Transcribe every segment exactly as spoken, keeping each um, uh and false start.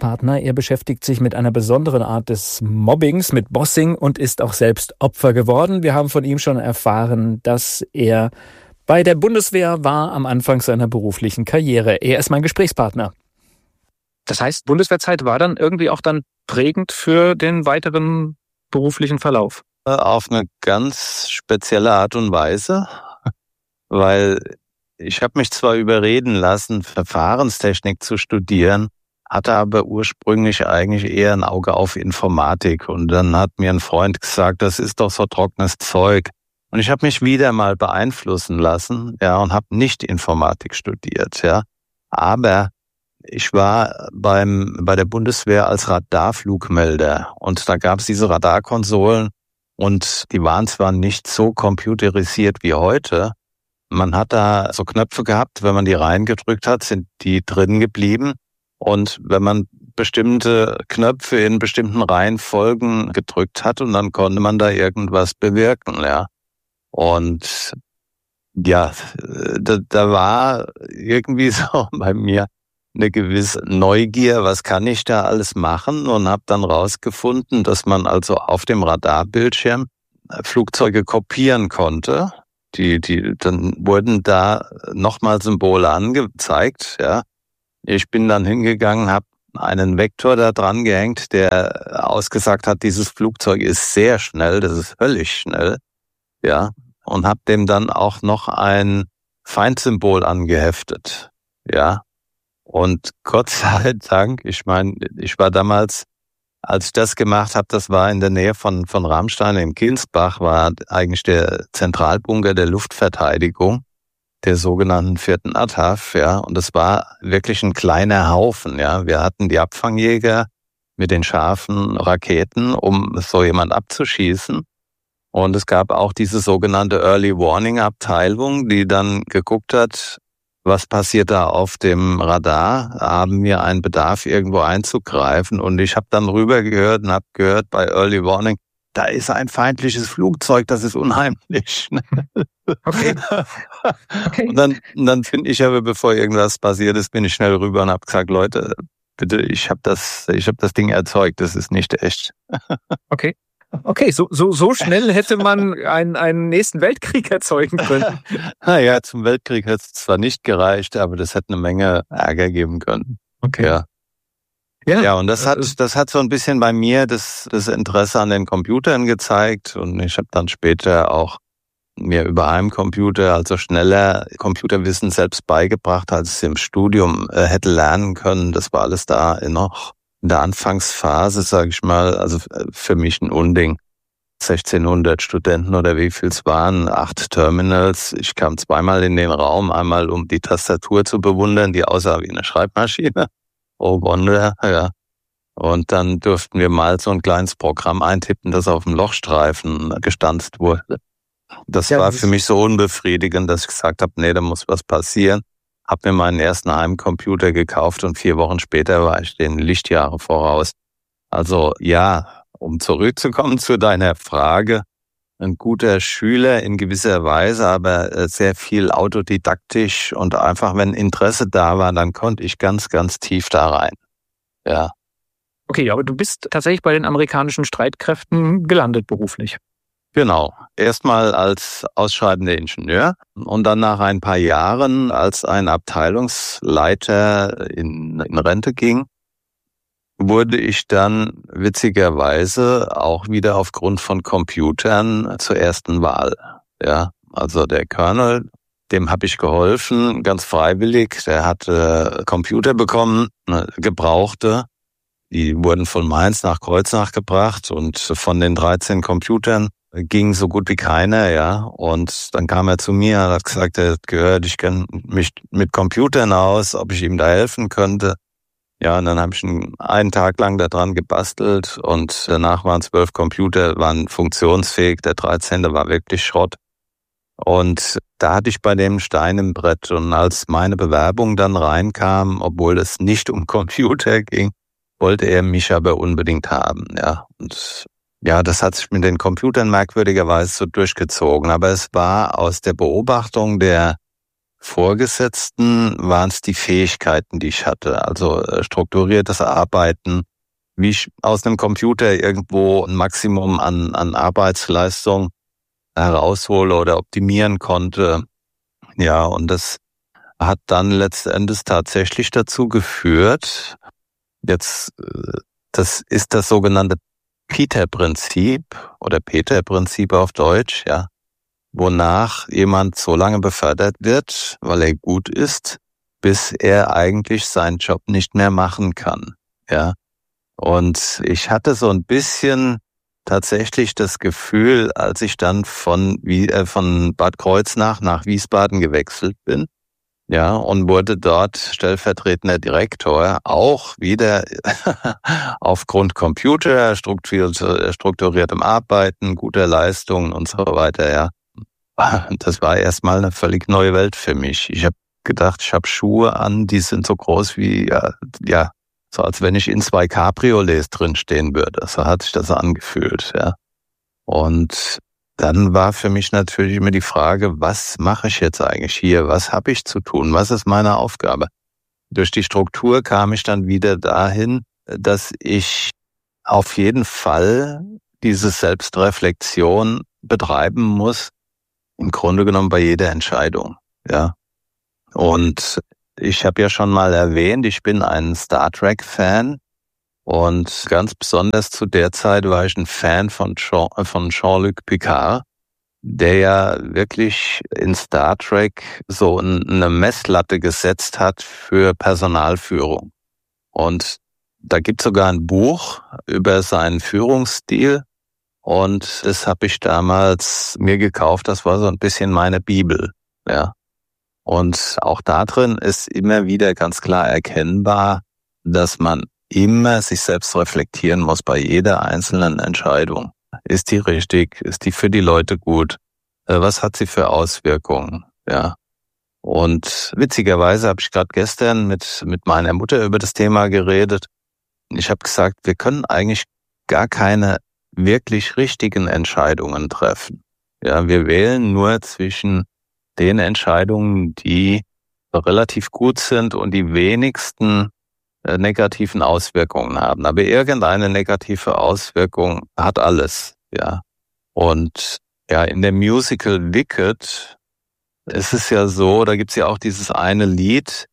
Gesprächspartner. Er beschäftigt sich mit einer besonderen Art des Mobbings, mit Bossing und ist auch selbst Opfer geworden. Wir haben von ihm schon erfahren, dass er bei der Bundeswehr war am Anfang seiner beruflichen Karriere. Er ist mein Gesprächspartner. Das heißt, Bundeswehrzeit war dann irgendwie auch dann prägend für den weiteren beruflichen Verlauf? Auf eine ganz spezielle Art und Weise, weil ich habe mich zwar überreden lassen, Verfahrenstechnik zu studieren, hatte aber ursprünglich eigentlich eher ein Auge auf Informatik. Und dann hat mir ein Freund gesagt, das ist doch so trockenes Zeug. Und ich habe mich wieder mal beeinflussen lassen, ja, und habe nicht Informatik studiert, ja. Aber ich war beim bei der Bundeswehr als Radarflugmelder und da gab es diese Radarkonsolen und die waren zwar nicht so computerisiert wie heute. Man hat da so Knöpfe gehabt, wenn man die reingedrückt hat, sind die drin geblieben. Und wenn man bestimmte Knöpfe in bestimmten Reihenfolgen gedrückt hat und dann konnte man da irgendwas bewirken, ja. Und ja, da, da war irgendwie so bei mir eine gewisse Neugier, was kann ich da alles machen, und habe dann rausgefunden, dass man also auf dem Radarbildschirm Flugzeuge kopieren konnte. Die, die, dann wurden da nochmal Symbole angezeigt, ja. Ich bin dann hingegangen, habe einen Vektor da dran gehängt, der ausgesagt hat, dieses Flugzeug ist sehr schnell, das ist völlig schnell, ja. Und habe dem dann auch noch ein Feindsymbol angeheftet, ja. Und Gott sei Dank, ich meine, ich war damals, als ich das gemacht habe, das war in der Nähe von von Ramstein in Kilsbach, war eigentlich der Zentralbunker der Luftverteidigung, der sogenannten vierten A T A F, ja. Und es war wirklich ein kleiner Haufen, ja. Wir hatten die Abfangjäger mit den scharfen Raketen, um so jemand abzuschießen. Und es gab auch diese sogenannte Early Warning Abteilung, die dann geguckt hat, was passiert da auf dem Radar? Haben wir einen Bedarf, irgendwo einzugreifen? Und ich habe dann rübergehört und habe gehört bei Early Warning, da ist ein feindliches Flugzeug, das ist unheimlich. Okay. Okay. Und dann, und dann finde ich aber, bevor irgendwas passiert ist, bin ich schnell rüber und habe gesagt, Leute, bitte, ich habe das, ich habe das Ding erzeugt, das ist nicht echt. Okay. Okay, so, so, so schnell hätte man einen, einen nächsten Weltkrieg erzeugen können. Naja, zum Weltkrieg hätte es zwar nicht gereicht, aber das hätte eine Menge Ärger geben können. Okay. Ja. Ja, ja, und das hat, das hat so ein bisschen bei mir das, das Interesse an den Computern gezeigt, und ich habe dann später auch mir über Heimcomputer, also schneller Computerwissen selbst beigebracht, als ich im Studium äh, hätte lernen können. Das war alles da noch in der Anfangsphase, sage ich mal, also für mich ein Unding. sechzehnhundert Studenten oder wie viel es waren, acht Terminals. Ich kam zweimal in den Raum, einmal um die Tastatur zu bewundern, die aussah wie eine Schreibmaschine. Oh Wunder, ja. Und dann durften wir mal so ein kleines Programm eintippen, das auf dem Lochstreifen gestanzt wurde. Das ja, war das für mich so unbefriedigend, dass ich gesagt habe, nee, da muss was passieren. Hab mir meinen ersten Heimcomputer gekauft und vier Wochen später war ich den Lichtjahre voraus. Also ja, um zurückzukommen zu deiner Frage, ein guter Schüler in gewisser Weise, aber sehr viel autodidaktisch, und einfach, wenn Interesse da war, dann konnte ich ganz, ganz tief da rein. Ja. Okay, aber du bist tatsächlich bei den amerikanischen Streitkräften gelandet beruflich. Genau. Erstmal als ausscheidender Ingenieur und dann nach ein paar Jahren, als ein Abteilungsleiter in, in Rente ging, wurde ich dann witzigerweise auch wieder aufgrund von Computern zur ersten Wahl. Ja, also der Colonel, dem habe ich geholfen, ganz freiwillig. Der hatte Computer bekommen, gebrauchte. Die wurden von Mainz nach Kreuznach gebracht, und von den dreizehn Computern ging so gut wie keiner, ja. Und dann kam er zu mir und hat gesagt, er hat gehört, ich kenne mich mit Computern aus, ob ich ihm da helfen könnte. Ja, und dann habe ich einen Tag lang da dran gebastelt, und danach waren zwölf Computer, waren funktionsfähig, der dreizehnte war wirklich Schrott. Und da hatte ich bei dem Stein im Brett, und als meine Bewerbung dann reinkam, obwohl es nicht um Computer ging, wollte er mich aber unbedingt haben, ja. Und ja, das hat sich mit den Computern merkwürdigerweise so durchgezogen. Aber es war aus der Beobachtung der Vorgesetzten waren es die Fähigkeiten, die ich hatte. Also äh, strukturiertes Arbeiten, wie ich aus einem Computer irgendwo ein Maximum an, an Arbeitsleistung heraushole oder optimieren konnte. Ja, und das hat dann letztendlich tatsächlich dazu geführt, jetzt, das ist das sogenannte Peter-Prinzip oder Peter-Prinzip auf Deutsch, ja, wonach jemand so lange befördert wird, weil er gut ist, bis er eigentlich seinen Job nicht mehr machen kann, ja. Und ich hatte so ein bisschen tatsächlich das Gefühl, als ich dann von wie äh, von Bad Kreuznach nach Wiesbaden gewechselt bin, ja, und wurde dort stellvertretender Direktor, auch wieder aufgrund Computer, strukturiertem Arbeiten, guter Leistungen und so weiter, ja. Das war erstmal eine völlig neue Welt für mich. Ich habe gedacht, ich habe Schuhe an, die sind so groß wie, ja, ja, so als wenn ich in zwei Cabriolets drinstehen würde. So hat sich das angefühlt, ja. Und dann war für mich natürlich immer die Frage, was mache ich jetzt eigentlich hier? Was habe ich zu tun? Was ist meine Aufgabe? Durch die Struktur kam ich dann wieder dahin, dass ich auf jeden Fall diese Selbstreflexion betreiben muss, im Grunde genommen bei jeder Entscheidung, ja. Und ich habe ja schon mal erwähnt, ich bin ein Star Trek-Fan und ganz besonders zu der Zeit war ich ein Fan von Jean, von Jean-Luc Picard, der ja wirklich in Star Trek so eine Messlatte gesetzt hat für Personalführung. Und da gibt es sogar ein Buch über seinen Führungsstil und das habe ich damals mir gekauft, das war so ein bisschen meine Bibel, ja. Und auch da drin ist immer wieder ganz klar erkennbar, dass man immer sich selbst reflektieren muss bei jeder einzelnen Entscheidung. Ist die richtig? Ist die für die Leute gut? Was hat sie für Auswirkungen? Ja. Und witzigerweise habe ich gerade gestern mit mit meiner Mutter über das Thema geredet. Ich habe gesagt, wir können eigentlich gar keine wirklich richtigen Entscheidungen treffen. Ja, wir wählen nur zwischen den Entscheidungen, die relativ gut sind und die wenigsten äh, negativen Auswirkungen haben. Aber irgendeine negative Auswirkung hat alles, ja. Und ja, in dem Musical Wicked ist es ja so, da gibt's ja auch dieses eine Lied,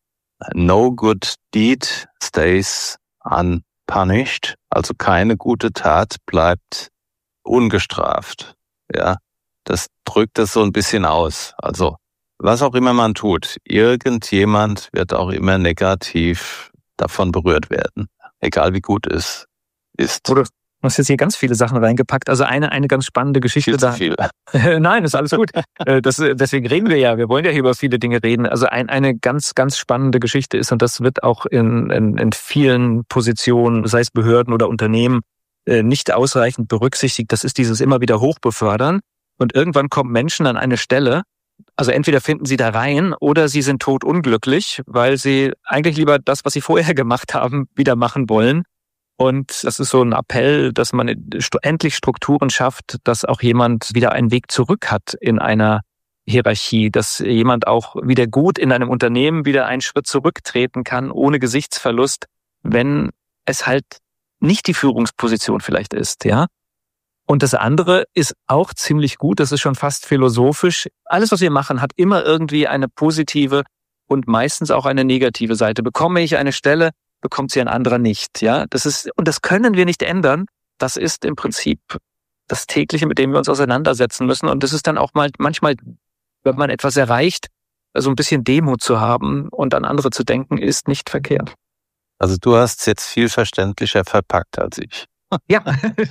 No good deed stays unpunished, also keine gute Tat bleibt ungestraft, ja. Das drückt das so ein bisschen aus. Also, was auch immer man tut, irgendjemand wird auch immer negativ davon berührt werden. Egal wie gut es ist. Oder du hast jetzt hier ganz viele Sachen reingepackt. Also eine, eine ganz spannende Geschichte. Viel zu viel. Nein, ist alles gut. Das, deswegen reden wir ja. Wir wollen ja hier über viele Dinge reden. Also ein, eine ganz, ganz spannende Geschichte ist, und das wird auch in, in, in vielen Positionen, sei es Behörden oder Unternehmen, nicht ausreichend berücksichtigt. Das ist dieses immer wieder Hochbefördern. Und irgendwann kommen Menschen an eine Stelle, also entweder finden sie da rein oder sie sind totunglücklich, weil sie eigentlich lieber das, was sie vorher gemacht haben, wieder machen wollen. Und das ist so ein Appell, dass man endlich Strukturen schafft, dass auch jemand wieder einen Weg zurück hat in einer Hierarchie, dass jemand auch wieder gut in einem Unternehmen wieder einen Schritt zurücktreten kann, ohne Gesichtsverlust, wenn es halt nicht die Führungsposition vielleicht ist, ja. Und das andere ist auch ziemlich gut, das ist schon fast philosophisch. Alles, was wir machen, hat immer irgendwie eine positive und meistens auch eine negative Seite. Bekomme ich eine Stelle, bekommt sie ein anderer nicht. Ja, das ist, und das können wir nicht ändern. Das ist im Prinzip das Tägliche, mit dem wir uns auseinandersetzen müssen. Und das ist dann auch mal manchmal, wenn man etwas erreicht, so ein bisschen Demut zu haben und an andere zu denken, ist nicht verkehrt. Also du hast es jetzt viel verständlicher verpackt als ich. Ja,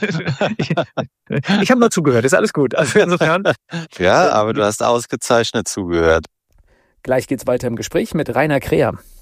ich, ich habe nur zugehört, ist alles gut. Also insofern. Ja, aber du hast ausgezeichnet zugehört. Gleich geht's weiter im Gespräch mit Rainer Kreher.